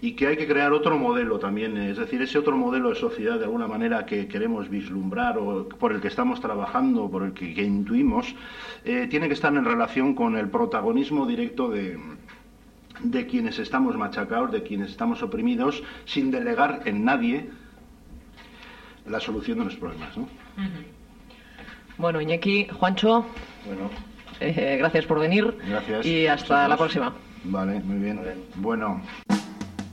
y que hay que crear otro modelo también, es decir, ese otro modelo de sociedad de alguna manera que queremos vislumbrar o por el que estamos trabajando, por el que intuimos, tiene que estar en relación con el protagonismo directo de quienes estamos machacados, de quienes estamos oprimidos, sin delegar en nadie la solución de los problemas, ¿no? Bueno, Iñaki, Juancho, bueno, gracias por venir. Gracias. Y hasta la próxima. Vale, muy bien. Vale. Bueno.